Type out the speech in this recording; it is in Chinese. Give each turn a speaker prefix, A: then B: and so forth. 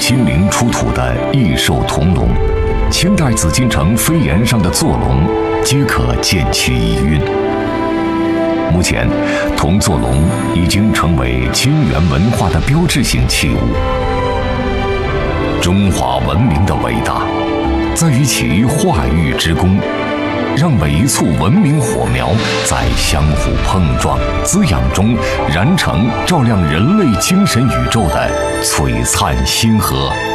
A: 金陵出土的异兽铜龙，清代紫禁城飞檐上的坐龙，皆可见其遗韵。目前，铜坐龙已经成为金元文化的标志性器物。中华文明的伟大，在于其化育之功，让每一簇文明火苗在相互碰撞、滋养中燃成照亮人类精神宇宙的璀璨星河。